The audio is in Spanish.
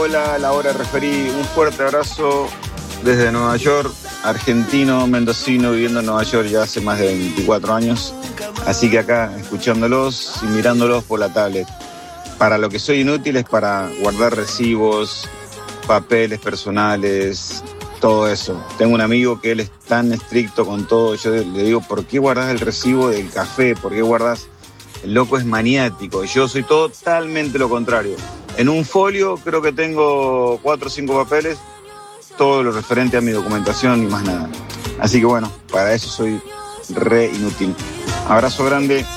hola, Laura Referí, un fuerte abrazo desde Nueva York, argentino, mendocino, viviendo en Nueva York ya hace más de 24 años. Así que acá, escuchándolos y mirándolos por la tablet. Para lo que soy inútil es para guardar recibos, papeles personales, todo eso. Tengo un amigo que él es tan estricto con todo. Yo le digo, ¿por qué guardas el recibo del café? ¿Por qué guardas? El loco es maniático. Yo soy totalmente lo contrario. En un folio creo que tengo 4 o 5 papeles, todo lo referente a mi documentación y más nada. Así que bueno, para eso soy re inútil. Abrazo grande.